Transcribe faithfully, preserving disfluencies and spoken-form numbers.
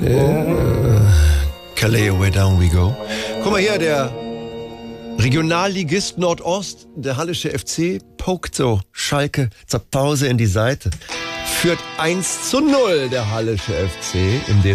Ja. Calais, away down we go. Guck mal hier, der Regionalligist Nordost, der Hallische F C, pokt so Schalke zur Pause in die Seite. Führt eins zu null der Hallische F C im